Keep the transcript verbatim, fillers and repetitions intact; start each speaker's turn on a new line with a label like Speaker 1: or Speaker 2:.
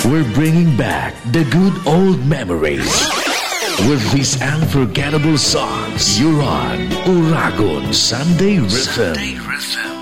Speaker 1: We're bringing back the good old memories with these unforgettable songs. You're on Uragon Sunday Rhythm. Sunday Rhythm.